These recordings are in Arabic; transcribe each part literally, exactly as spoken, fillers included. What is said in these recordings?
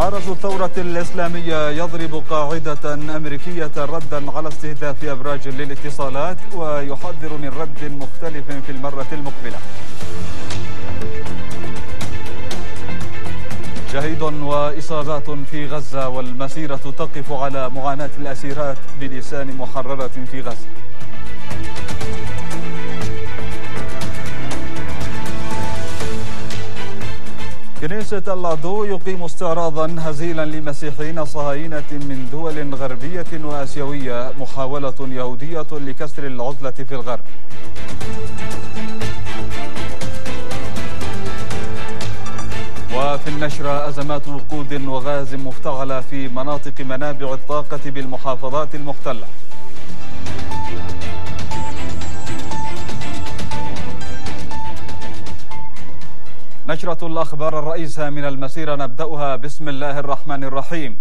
حرس الثورة الإسلامية يضرب قاعدة أمريكية ردا على استهداف أبراج للاتصالات ويحذر من رد مختلف في المرة المقبلة. شهيد وإصابات في غزة والمسيرة تقف على معاناة الأسيرات بلسان محررة في غزة. كنيسة العدو يقيم استعراضا هزيلا لمسيحيين صهاينة من دول غربية وآسيوية، محاولة يهودية لكسر العزلة في الغرب. وفي النشرة أزمات وقود وغاز مفتعلة في مناطق منابع الطاقة بالمحافظات المحتلة. نشرة الأخبار الرئيسة من المسيرة نبدأها بسم الله الرحمن الرحيم.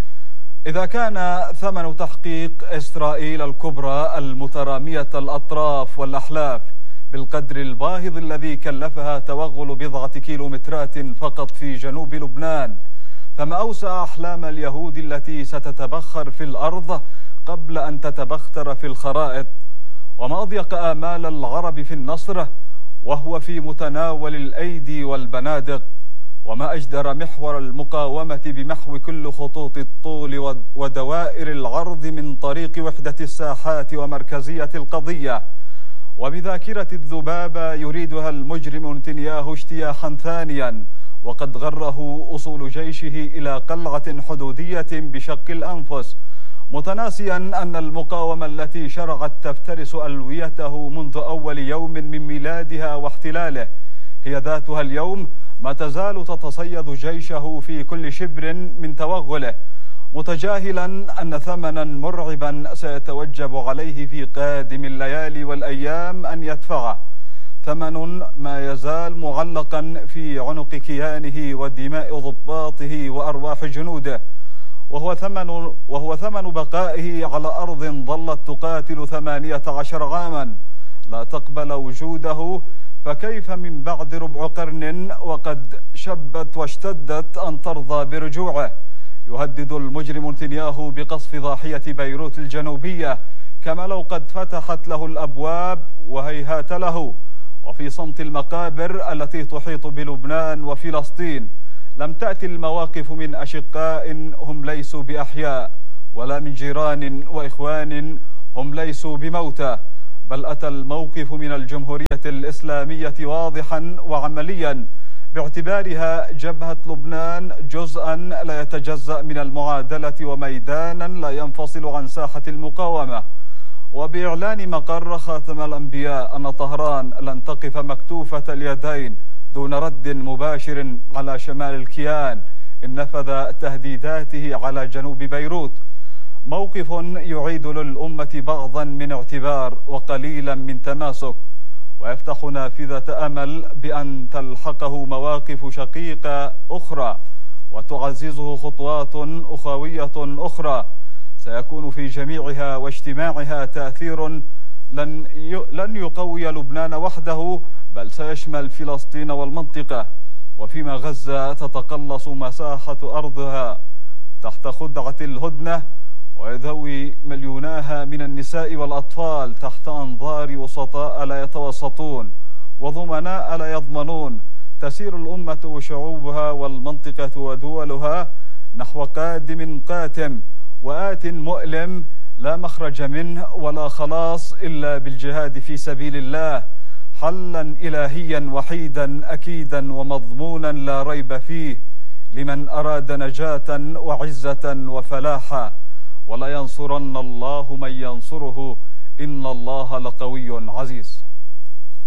إذا كان ثمن تحقيق إسرائيل الكبرى المترامية الأطراف والأحلاف بالقدر الباهظ الذي كلفها توغل بضعة كيلومترات فقط في جنوب لبنان، فما أوسع أحلام اليهود التي ستتبخر في الأرض قبل أن تتبختر في الخرائط، وما أضيق آمال العرب في النصر وهو في متناول الأيدي والبنادق، وما أجدر محور المقاومة بمحو كل خطوط الطول ودوائر العرض من طريق وحدة الساحات ومركزية القضية، وبذاكرة الذبابة يريدها المجرم نتنياهو اجتياحا ثانيا، وقد غره أصول جيشه إلى قلعة حدودية بشق الأنفس، متناسيا أن المقاومة التي شرعت تفترس ألويته منذ أول يوم من ميلادها واحتلاله هي ذاتها اليوم ما تزال تتصيد جيشه في كل شبر من توغله، متجاهلا أن ثمنا مرعبا سيتوجب عليه في قادم الليالي والأيام أن يدفعه، ثمن ما يزال معلقا في عنق كيانه ودماء ضباطه وأرواح جنوده، وهو ثمن وهو ثمن بقائه على أرض ظلت تقاتل ثمانية عشر عاما لا تقبل وجوده، فكيف من بعد ربع قرن وقد شبت واشتدت أن ترضى برجوعه؟ يهدد المجرم نتنياهو بقصف ضاحية بيروت الجنوبية كما لو قد فتحت له الأبواب وهيهات له، وفي صمت المقابر التي تحيط بلبنان وفلسطين لم تأتي المواقف من أشقاء هم ليسوا بأحياء، ولا من جيران وإخوان هم ليسوا بموتى، بل أتى الموقف من الجمهورية الإسلامية واضحا وعمليا باعتبارها جبهة لبنان جزءا لا يتجزأ من المعادلة وميدانا لا ينفصل عن ساحة المقاومة، وبإعلان مقر خاتم الأنبياء أن طهران لن تقف مكتوفة اليدين دون رد مباشر على شمال الكيان إن نفذ تهديداته على جنوب بيروت، موقف يعيد للأمة بعضا من اعتبار وقليلا من تماسك، ويفتح نافذة أمل بأن تلحقه مواقف شقيقة أخرى وتعززه خطوات أخوية أخرى سيكون في جميعها واجتماعها تأثير لن لن يقوي لبنان وحده، بل سيشمل فلسطين والمنطقة، وفيما غزة تتقلص مساحة أرضها تحت خدعة الهدنة ويذوي مليوناها من النساء والأطفال تحت أنظار وسطاء لا يتوسطون وضمناء لا يضمنون، تسير الأمة وشعوبها والمنطقة ودولها نحو قادم قاتم وآت مؤلم لا مخرج منه ولا خلاص إلا بالجهاد في سبيل الله، حلا إلهيا وحيدا أكيدا ومضمونا لا ريب فيه لمن أراد نجاة وعزة وفلاحا، ولا ينصرن الله من ينصره إن الله لقوي عزيز.